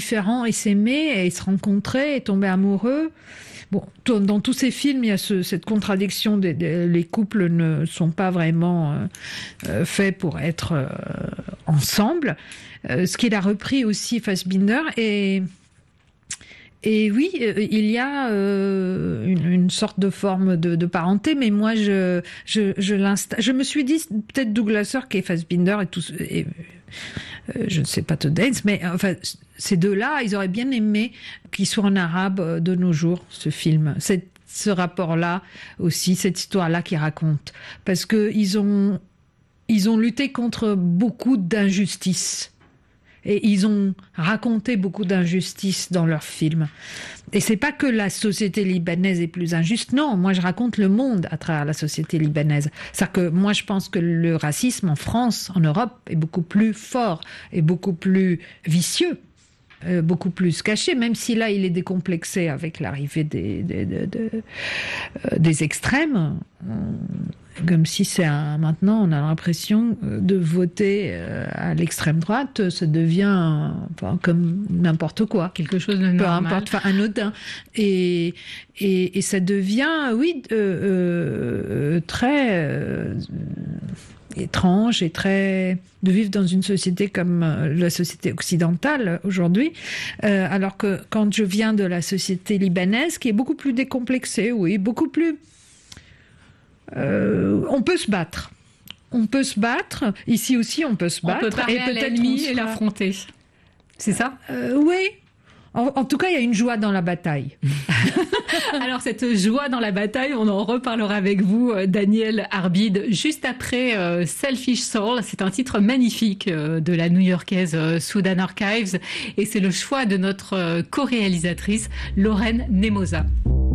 différents et s'aimer et se rencontrer et tomber amoureux. Bon, dans tous ces films, il y a cette contradiction. Les couples ne sont pas vraiment faits pour être ensemble. Ce qu'il a repris aussi, Fassbinder. Et oui, il y a une sorte de forme de parenté, mais moi, je me suis dit, peut-être Douglas Sirk et Fassbinder et tout, je ne sais pas Todd Haynes, mais enfin, ces deux-là, ils auraient bien aimé qu'il soit en arabe de nos jours, ce film. Ce rapport-là aussi, cette histoire-là qu'ils racontent. Parce que ils ont lutté contre beaucoup d'injustices. Et ils ont raconté beaucoup d'injustices dans leurs films. Et c'est pas que la société libanaise est plus injuste. Non, moi je raconte le monde à travers la société libanaise. C'est-à-dire que moi je pense que le racisme en France, en Europe, est beaucoup plus fort et beaucoup plus vicieux. Beaucoup plus caché, même si là il est décomplexé avec l'arrivée des extrêmes. Comme si maintenant on a l'impression de voter à l'extrême droite, ça devient comme n'importe quoi, quelque chose de normal, anodin, et ça devient très étrange et très de vivre dans une société comme la société occidentale aujourd'hui, alors que quand je viens de la société libanaise qui est beaucoup plus décomplexée, beaucoup plus on peut se battre. Ici aussi, on peut se battre. On peut parler à l'ennemi et l'affronter. C'est ça ? Oui. En tout cas, il y a une joie dans la bataille. Alors, cette joie dans la bataille, on en reparlera avec vous, Daniel Arbid, juste après Selfish Soul. C'est un titre magnifique de la New-Yorkaise Sudan Archives. Et c'est le choix de notre co-réalisatrice, Lorraine Nemosa.